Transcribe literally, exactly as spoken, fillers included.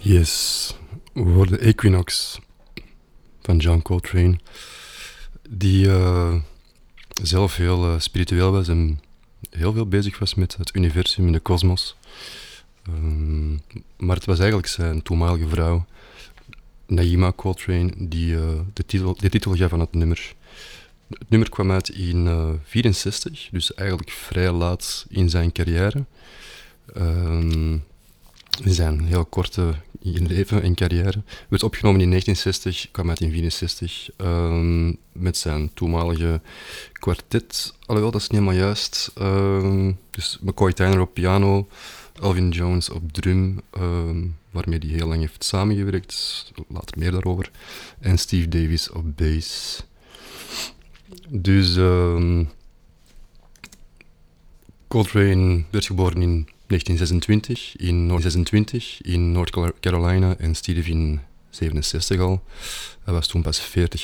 Yes, we hoorden Equinox van John Coltrane, die uh, zelf heel uh, spiritueel was en heel veel bezig was met het universum en de kosmos. Um, maar het was eigenlijk zijn toenmalige vrouw, Naima Coltrane, die uh, de, titel, de titel gaf aan het nummer. Het nummer kwam uit in negentien vierenzestig, dus eigenlijk vrij laat in zijn carrière. Um, in zijn heel korte leven en carrière. Werd opgenomen in negentien zestig, kwam uit in negentien vierenzestig um, met zijn toenmalige kwartet. Alhoewel, dat is niet helemaal juist. Um, dus McCoy Tyner op piano, Elvin Jones op drum, um, waarmee hij heel lang heeft samengewerkt. Later meer daarover. En Steve Davis op bass. Dus um, Coltrane werd geboren in negentien zesentwintig in Noord zesentwintig in North Carolina en stierf in zevenenzestig al. Hij was toen pas veertig